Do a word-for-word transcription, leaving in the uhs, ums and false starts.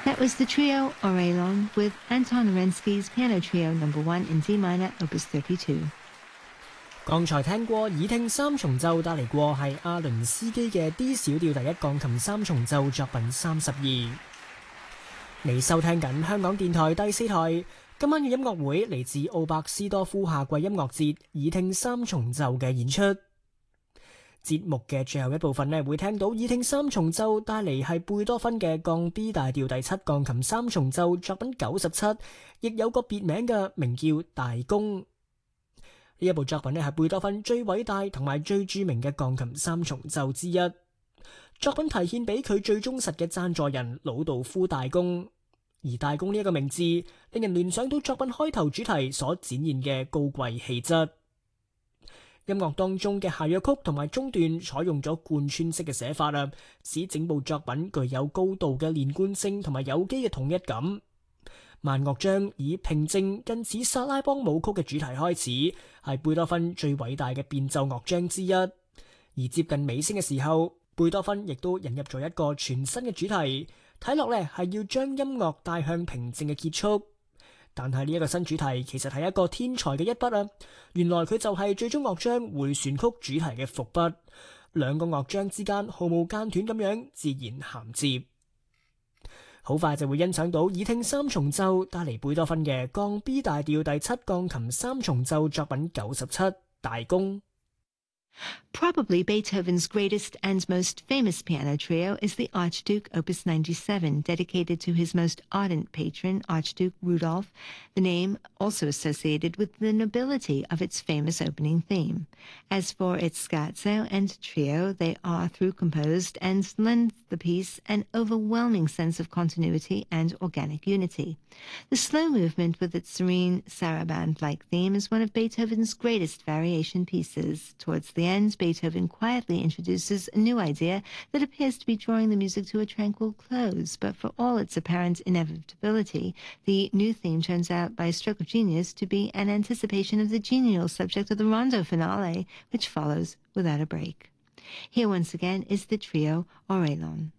That was the trio Orelon with Anton Arensky's Piano Trio Number One in D minor, Opus thirty-two。 剛才聽過耳聽三重奏，帶嚟過係阿倫斯基嘅 D 小調第一鋼琴三重奏作品三十二。你收聽緊香港電台第四台，今晚嘅音樂會嚟自奧伯斯多夫夏季音樂節耳聽三重奏嘅演出。節目嘅最後一部分呢，會聽到耳聽三重奏帶嚟係貝多芬嘅降 B 大調第七鋼琴三重奏作品九十七，亦有個別名嘅名叫大公。呢一部作品呢係貝多芬最偉大同埋最著名嘅鋼琴三重奏之一。作品題獻俾佢最忠實嘅贊助人魯道夫大公，而大公呢一個名字令人聯想到作品開頭主題所展現嘅高貴氣質。音樂當中嘅下樂曲同埋中段採用咗貫穿式嘅寫法啊，使整部作品具有高度嘅連貫性同埋有機嘅統一感。慢樂章以平靜近似薩拉邦舞曲嘅主題開始，係貝多芬最偉大嘅變奏樂章之一。而接近尾聲嘅時候，貝多芬亦都引入咗一個全新嘅主題，睇落咧係要將音樂帶向平靜嘅結束。但係呢一個新主題其實係一個天才嘅一筆啊！原來佢就係最終樂章迴旋曲主題嘅伏筆，兩個樂章之間毫無間斷咁樣自然銜接。好快就會欣賞到耳聽三重奏帶嚟貝多芬嘅降 B 大調第七鋼琴三重奏作品九十七大公。 Probably Beethoven's greatest and most famous piano trio is the Archduke Opus ninety-seven, dedicated to his most ardent patron, Archduke Rudolph, the name also associated with the nobility of its famous opening theme. As for its scherzo and trio, they are through composed and lend the piece an overwhelming sense of continuity and organic unity. The slow movement with its serene saraband-like theme is one of Beethoven's greatest variation pieces. Towards the end, Beethoven quietly introduces a new idea that appears to be drawing the music to a tranquil close, but for all its apparent inevitability, the new theme turns out by a stroke of genius to be an anticipation of the genial subject of the rondo finale, which follows without a break. Here once again is the trio Orelon.